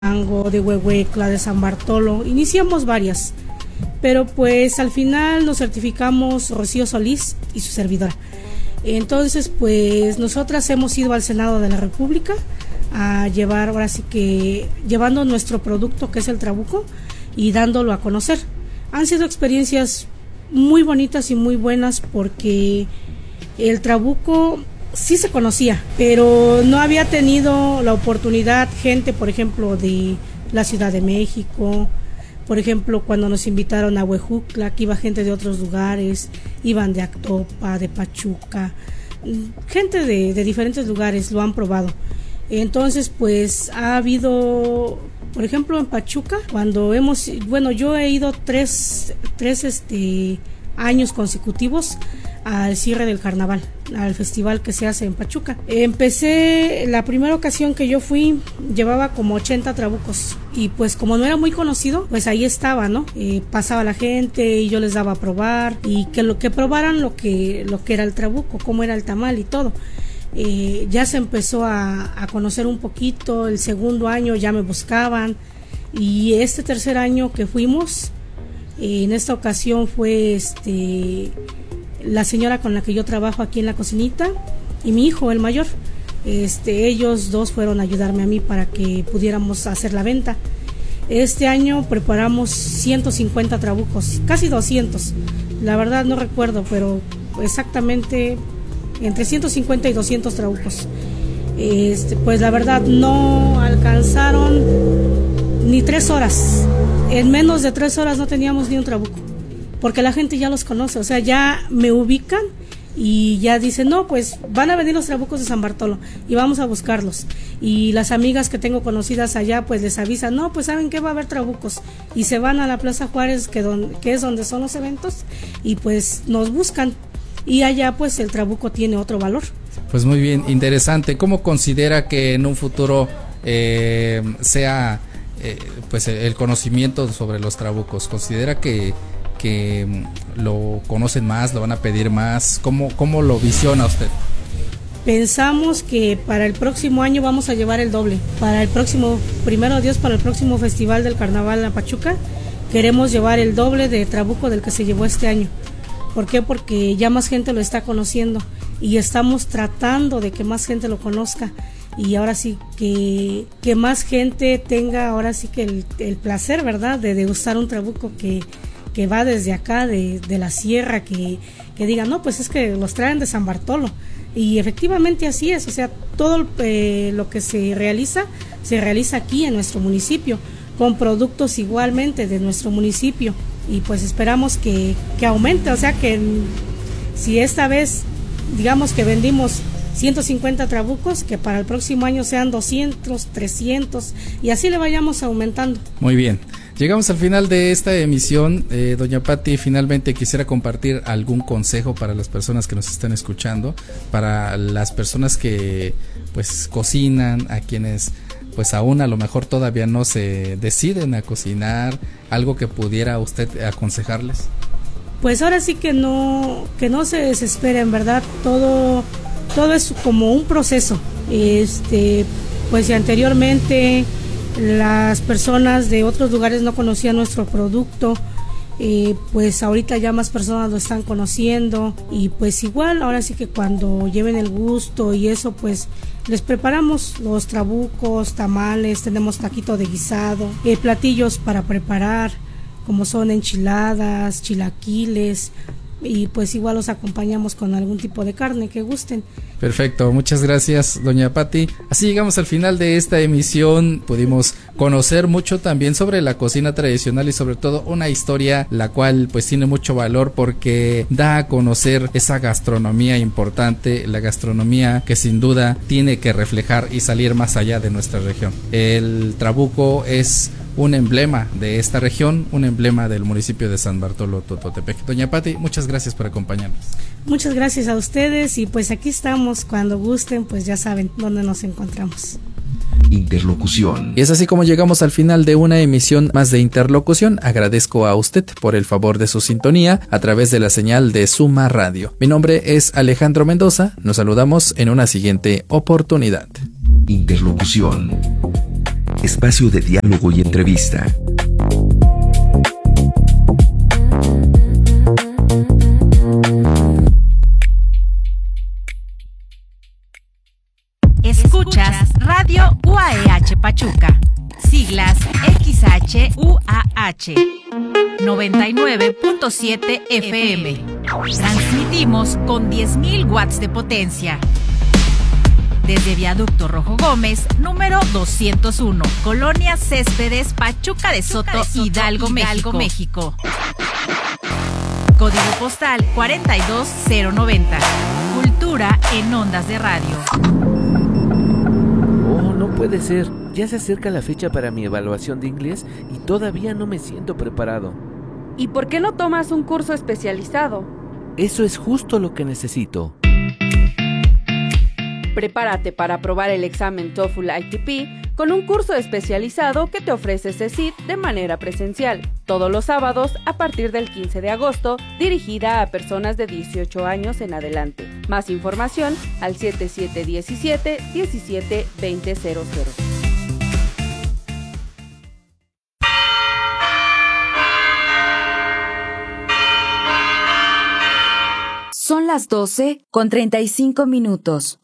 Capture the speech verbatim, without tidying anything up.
de Huehuecla, de San Bartolo, iniciamos varias, pero pues al final nos certificamos Rocío Solís y su servidora. Entonces pues nosotras hemos ido al Senado de la República a llevar, ahora sí que llevando nuestro producto que es el trabuco y dándolo a conocer. Han sido experiencias muy bonitas y muy buenas porque el trabuco sí se conocía, pero no había tenido la oportunidad gente, por ejemplo, de la Ciudad de México, por ejemplo, cuando nos invitaron a Huehuetla, que iba gente de otros lugares, iban de Actopa, de Pachuca, gente de, de diferentes lugares lo han probado. Entonces, pues ha habido, por ejemplo, en Pachuca, cuando hemos, bueno, yo he ido tres, tres este, años consecutivos al cierre del carnaval, al festival que se hace en Pachuca. Empecé, la primera ocasión que yo fui, llevaba como ochenta trabucos y pues como no era muy conocido, pues ahí estaba, ¿no? Eh, pasaba la gente y yo les daba a probar y que lo que probaran lo que, lo que era el trabuco, cómo era el tamal y todo. Eh, ya se empezó a, a conocer un poquito, el segundo año ya me buscaban y este tercer año que fuimos, eh, en esta ocasión fue este la señora con la que yo trabajo aquí en la cocinita y mi hijo, el mayor. Este, ellos dos fueron a ayudarme a mí para que pudiéramos hacer la venta. Este año preparamos ciento cincuenta trabucos, casi doscientos. La verdad no recuerdo, pero exactamente entre ciento cincuenta y doscientos trabucos. Este, pues la verdad no alcanzaron ni tres horas. En menos de tres horas no teníamos ni un trabuco, porque la gente ya los conoce, o sea, ya me ubican y ya dicen, no, pues van a venir los trabucos de San Bartolo y vamos a buscarlos. Y las amigas que tengo conocidas allá, pues les avisan, no, pues saben que va a haber trabucos y se van a la Plaza Juárez, que, don, que es donde son los eventos, y pues nos buscan. Y allá pues el trabuco tiene otro valor. Pues muy bien, interesante. ¿Cómo considera que en un futuro eh, sea eh, pues el conocimiento sobre los trabucos? ¿Considera que que lo conocen más, lo van a pedir más? ¿Cómo, cómo lo visiona usted? Pensamos que para el próximo año vamos a llevar el doble. Para el próximo, primero Dios, para el próximo Festival del Carnaval en Pachuca, queremos llevar el doble de trabuco del que se llevó este año. ¿Por qué? Porque ya más gente lo está conociendo y estamos tratando de que más gente lo conozca y ahora sí que, que más gente tenga ahora sí que el, el placer, ¿verdad?, de degustar un trabuco que que va desde acá, de, de la sierra, que, que digan, no, pues es que los traen de San Bartolo. Y efectivamente así es, o sea, todo eh, lo que se realiza, se realiza aquí en nuestro municipio, con productos igualmente de nuestro municipio. Y pues esperamos que, que aumente, o sea, que si esta vez, digamos que vendimos ciento cincuenta trabucos, que para el próximo año sean doscientos, trescientos, y así le vayamos aumentando. Muy bien. Llegamos al final de esta emisión. eh, Doña Pati, finalmente quisiera compartir algún consejo para las personas que nos están escuchando, para las personas que pues cocinan, a quienes pues aún a lo mejor todavía no se deciden a cocinar, algo que pudiera usted aconsejarles. Pues ahora sí que no, que no se desesperen, ¿verdad? Todo, todo es como un proceso. Este, pues si anteriormente las personas de otros lugares no conocían nuestro producto, eh, pues ahorita ya más personas lo están conociendo y pues igual ahora sí que cuando lleven el gusto y eso, pues les preparamos los trabucos, tamales, tenemos taquito de guisado, eh, platillos para preparar como son enchiladas, chilaquiles, y pues igual los acompañamos con algún tipo de carne que gusten. Perfecto, muchas gracias, doña Pati. Así llegamos al final de esta emisión. Pudimos conocer mucho también sobre la cocina tradicional y sobre todo una historia la cual pues tiene mucho valor porque da a conocer esa gastronomía importante, la gastronomía que sin duda tiene que reflejar y salir más allá de nuestra región. El trabuco es un emblema de esta región, un emblema del municipio de San Bartolo Tototepec. Doña Pati, muchas gracias por acompañarnos. Muchas gracias a ustedes y pues aquí estamos, cuando gusten, pues ya saben dónde nos encontramos. Interlocución. Y es así como llegamos al final de una emisión más de Interlocución. Agradezco a usted por el favor de su sintonía a través de la señal de Suma Radio. Mi nombre es Alejandro Mendoza. Nos saludamos en una siguiente oportunidad. Interlocución. Espacio de diálogo y entrevista. Escuchas Radio U A E H Pachuca, siglas X H U A H, noventa y nueve punto siete F M. Transmitimos con diez mil watts de potencia. Desde Viaducto Rojo Gómez, número doscientos uno, Colonia Céspedes, Pachuca de Soto, Pachuca de Soto Hidalgo, Hidalgo, México. México. Código postal cuarenta y dos cero noventa. Cultura en ondas de radio. Oh, no puede ser. Ya se acerca la fecha para mi evaluación de inglés y todavía no me siento preparado. ¿Y por qué no tomas un curso especializado? Eso es justo lo que necesito. Prepárate para aprobar el examen TOEFL I T P con un curso especializado que te ofrece C E C I T de manera presencial, todos los sábados a partir del quince de agosto, dirigida a personas de dieciocho años en adelante. Más información al siete siete uno siete, diecisiete veinte cero cero. Son las doce con treinta y cinco minutos.